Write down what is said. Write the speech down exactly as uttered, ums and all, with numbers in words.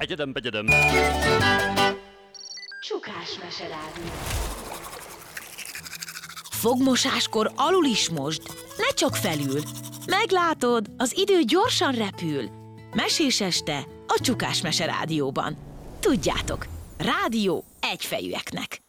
Begyedem, begyedem. Csukás meserádió. Fogmosáskor alul is mosd, ne csak felül. Meglátod, az idő gyorsan repül. Mesés este a Csukás Mese Rádióban. Tudjátok, rádió egyfejűeknek.